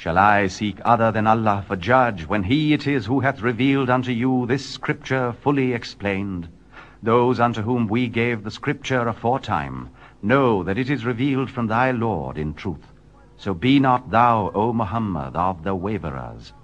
Shall I seek other than Allah for judge, when he it is who hath revealed unto you this scripture fully explained? Those unto whom we gave the scripture aforetime know that it is revealed from thy Lord in truth. So be not thou, O Muhammad, of the waverers.